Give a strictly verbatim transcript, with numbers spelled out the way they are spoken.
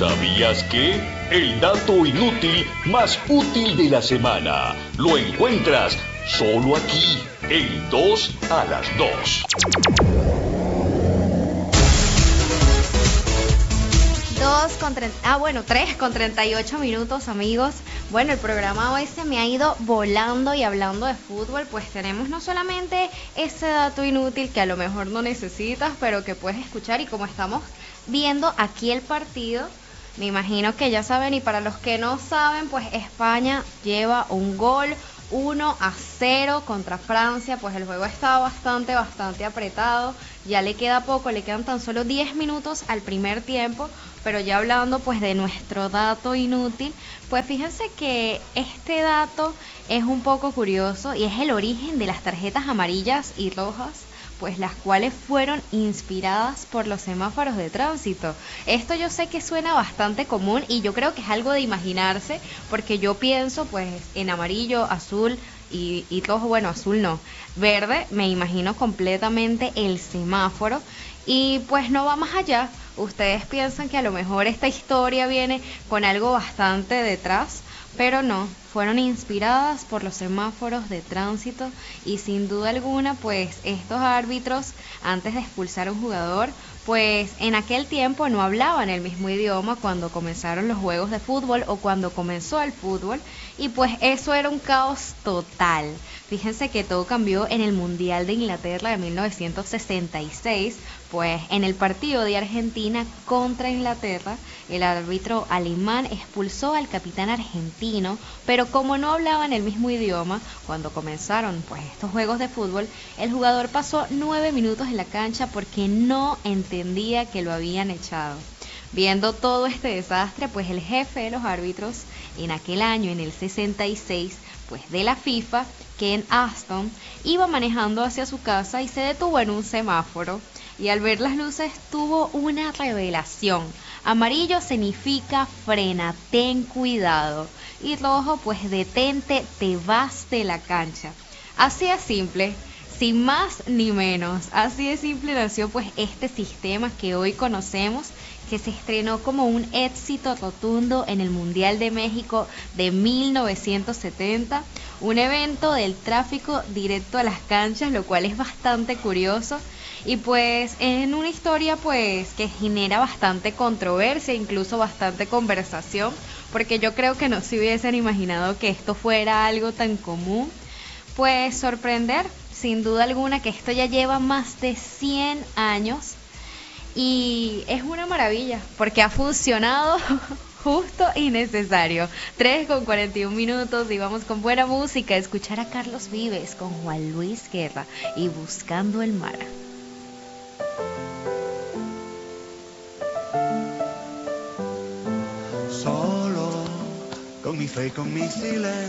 ¿Sabías que? El dato inútil más útil de la semana lo encuentras solo aquí, en dos a las dos. Dos con treinta, ah bueno, tres con treinta y ocho minutos, amigos. Bueno, el programa hoy se me ha ido volando y hablando de fútbol, pues tenemos no solamente ese dato inútil que a lo mejor no necesitas, pero que puedes escuchar, y como estamos viendo aquí el partido, me imagino que ya saben, y para los que no saben, pues España lleva un gol, uno a cero contra Francia. Pues el juego está bastante, bastante apretado, ya le queda poco, le quedan tan solo diez minutos al primer tiempo. Pero ya hablando pues de nuestro dato inútil, pues fíjense que este dato es un poco curioso y es el origen de las tarjetas amarillas y rojas, pues las cuales fueron inspiradas por los semáforos de tránsito. Esto yo sé que suena bastante común y yo creo que es algo de imaginarse, porque yo pienso pues en amarillo, azul y, y rojo, bueno, azul no, verde, me imagino completamente el semáforo. Y pues no va más allá. Ustedes piensan que a lo mejor esta historia viene con algo bastante detrás, pero no, fueron inspiradas por los semáforos de tránsito. Y sin duda alguna, pues estos árbitros, antes de expulsar a un jugador, pues en aquel tiempo no hablaban el mismo idioma cuando comenzaron los juegos de fútbol o cuando comenzó el fútbol, y pues eso era un caos total. Fíjense que todo cambió en el Mundial de Inglaterra de mil novecientos sesenta y seis, pues en el partido de Argentina contra Inglaterra, el árbitro alemán expulsó al capitán argentino, pero como no hablaban el mismo idioma, cuando comenzaron pues estos juegos de fútbol, el jugador pasó nueve minutos en la cancha porque no entendía que lo habían echado. Viendo todo este desastre, pues el jefe de los árbitros en aquel año, en el sesenta y seis, pues de la FIFA, Ken Aston, iba manejando hacia su casa y se detuvo en un semáforo, y al ver las luces tuvo una revelación. Amarillo significa frena, ten cuidado, y rojo pues detente, te vas de la cancha. Así es simple, sin más ni menos, así de simple nació pues este sistema que hoy conocemos, que se estrenó como un éxito rotundo en el Mundial de México de mil novecientos setenta, un evento del tráfico directo a las canchas, lo cual es bastante curioso, y pues en una historia pues que genera bastante controversia, incluso bastante conversación, porque yo creo que no se hubiesen imaginado que esto fuera algo tan común. Pues sorprender, sin duda alguna, que esto ya lleva más de cien años. Y es una maravilla, porque ha funcionado justo y necesario. tres con cuarenta y un minutos, y vamos con buena música a escuchar a Carlos Vives con Juan Luis Guerra y Buscando el Mar. Solo, con mi fe y con mi silencio,